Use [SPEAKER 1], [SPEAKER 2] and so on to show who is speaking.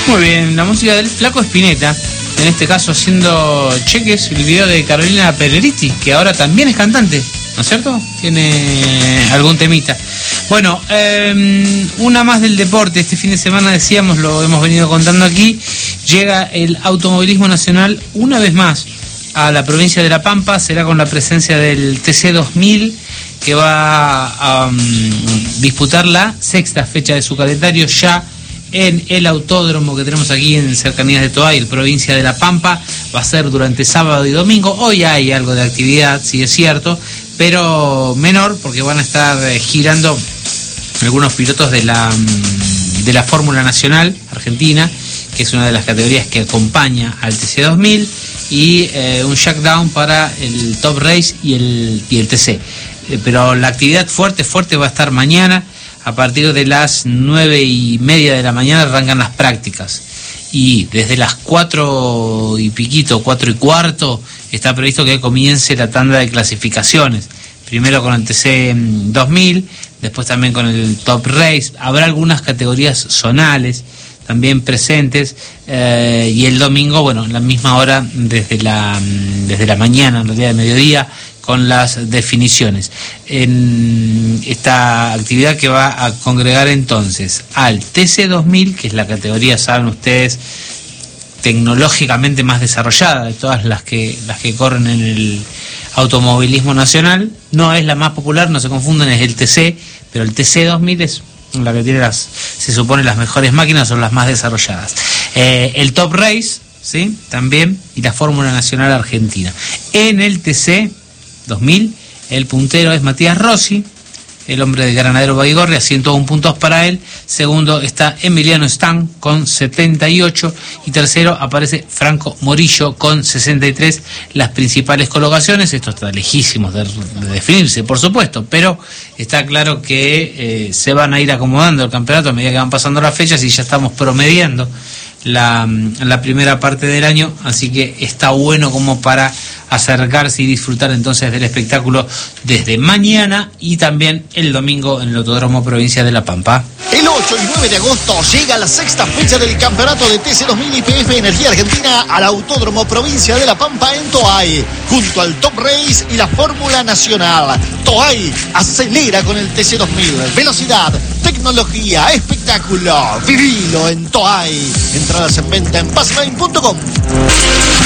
[SPEAKER 1] Muy bien, la música del Flaco Spinetta, en este caso haciendo cheques, el video de Carolina Pereriti, que ahora también es cantante, ¿no es cierto? Tiene algún temita. Bueno, una más del deporte. Este fin de semana, decíamos, lo hemos venido contando aquí, llega el automovilismo nacional una vez más a la provincia de La Pampa. Será con la presencia del TC2000, que va a disputar la sexta fecha de su calendario ya en el autódromo que tenemos aquí en cercanías de Toay, en provincia de La Pampa. Va a ser durante sábado y domingo. Hoy hay algo de actividad, sí es cierto, pero menor, porque van a estar girando algunos pilotos de la Fórmula Nacional Argentina, que es una de las categorías que acompaña al TC2000, y un shakedown para el Top Race y el TC. Pero la actividad fuerte va a estar mañana. A partir de las 9:30 de la mañana arrancan las prácticas. Y desde las 4 y piquito, 4:15, está previsto que comience la tanda de clasificaciones. Primero con el TC2000, después también con el Top Race. Habrá algunas categorías zonales también presentes, y el domingo, bueno, en la misma hora, desde la mañana, en realidad de mediodía, con las definiciones. En esta actividad que va a congregar entonces al TC2000, que es la categoría, saben ustedes, tecnológicamente más desarrollada de todas las que corren en el automovilismo nacional. No es la más popular, no se confunden, es el TC, pero el TC2000 es la que tiene se supone, las mejores máquinas, son las más desarrolladas. El Top Race, ¿sí?, también, y la Fórmula Nacional Argentina. En el TC2000, el puntero es Matías Rossi, el hombre de Granadero Baigorria, 101 puntos para él. Segundo está Emiliano Stan con 78, y tercero aparece Franco Morillo con 63. Las principales colocaciones, esto está lejísimos de definirse, por supuesto, pero está claro que se van a ir acomodando el campeonato a medida que van pasando las fechas, y ya estamos promediando la primera parte del año, así que está bueno como para acercarse y disfrutar entonces del espectáculo desde mañana y también el domingo en el Autódromo Provincia de La Pampa.
[SPEAKER 2] El 8 y 9 de agosto llega la sexta fecha del campeonato de TC2000 YPF Energía Argentina al Autódromo Provincia de La Pampa en Toay, junto al Top Race y la Fórmula Nacional. Toay acelera con el TC2000. Velocidad, tecnología, espectáculo. Vivilo en Toay. Entradas en venta en passline.com.